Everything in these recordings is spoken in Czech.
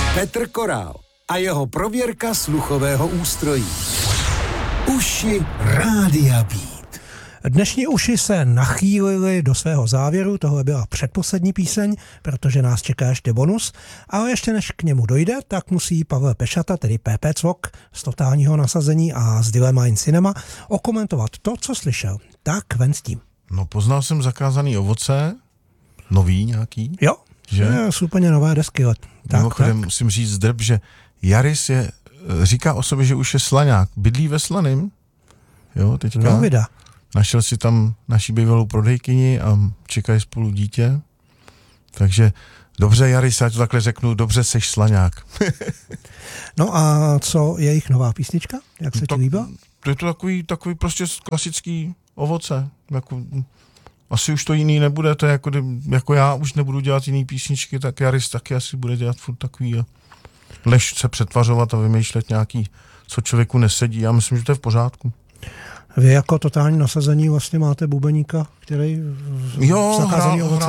Petr Korál a jeho prověrka sluchového ústrojí. Uši Rádia Beat. Dnešní uši se nachýlily do svého závěru, tohle byla předposlední píseň, protože nás čeká ještě bonus, ale ještě než k němu dojde, tak musí Pavel Pešata, tedy PP Cvok z Totálního nasazení a z Dilemma in Cinema, okomentovat to, co slyšel. Tak ven s tím. No, poznal jsem Zakázaný ovoce, nový nějaký. Jo, že? Je úplně nové desky. Mimochodem musím říct drb, že Jaris říká o sobě, že už je slaňák. Bydlí ve Slaným, jo, teďka. No, vida. Našel si tam naši bývalou prodejkyni a čekají spolu dítě. Takže dobře, Jaris, já to takhle řeknu, dobře, seš slaňák. No a co je jejich nová písnička? Jak se ti líbila? To je to takový prostě klasický ovoce. Jako, asi už to jiný nebude, to je jako já už nebudu dělat jiný písničky, tak Jaris taky asi bude dělat furt takový lež se přetvařovat a vymýšlet nějaký, co člověku nesedí. Já myslím, že to je v pořádku. Vy jako Totální nasazení vlastně máte bubeníka, který v Zakázaný ovoci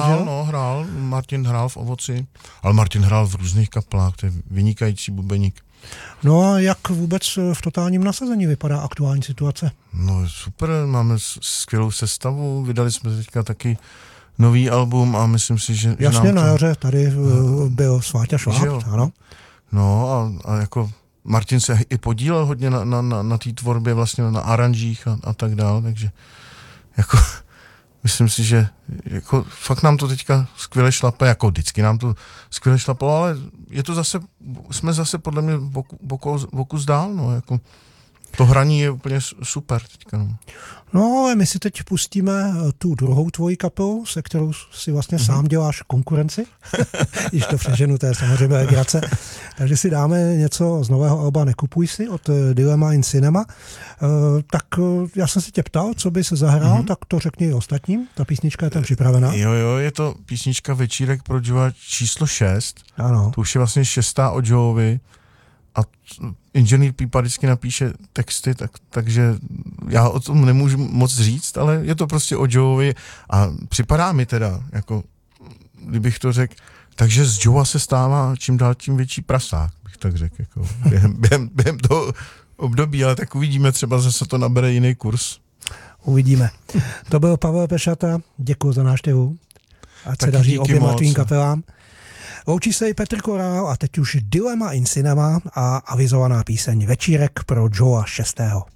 hrál. Martin hrál v Ovoci, ale Martin hrál v různých kaplách, to je vynikající bubeník. No a jak vůbec v Totálním nasazení vypadá aktuální situace? No super, máme skvělou sestavu, vydali jsme teďka taky nový album a myslím si, že... Jasně, na jaře tady byl Sváťa Šváb, ano. No a jako Martin se i podílel hodně na té tvorbě, vlastně na aranžích a tak dále, takže jako myslím si, že jako fakt nám to teďka skvěle šlape, jako vždycky nám to skvěle šlapalo, ale je to zase, jsme zase podle mě voku zdál, no, jako to hraní je úplně super teďka, no. No, ale my si teď pustíme tu druhou tvoji kapelu, se kterou si vlastně sám děláš konkurenci. Když to přeženu, to je samozřejmě legrace. Takže si dáme něco z nového alba Nekupuj si od Dilemma in Cinema. Tak já jsem si tě ptal, co by se zahrál, tak to řekni i ostatním. Ta písnička je tam připravená. Jo, je to písnička Večírek pro Joea číslo 6. Ano. To už je vlastně 6. od Joeovi. A inženýr Pípa vždycky napíše texty, takže já o tom nemůžu moc říct, ale je to prostě o Joeovi a připadá mi teda, jako kdybych to řekl, takže z Joea se stává čím dál tím větší prasák, bych tak řekl, jako během toho období, ale tak uvidíme, třeba zase to nabere jiný kurz. Uvidíme. To byl Pavel Pešata, děkuji za návštěvu. Ať se daří oběma tvým kapelám. Loučí se i Petr Korál a teď už Dilemma in Cinema a avizovaná píseň Večírek pro Joea 6.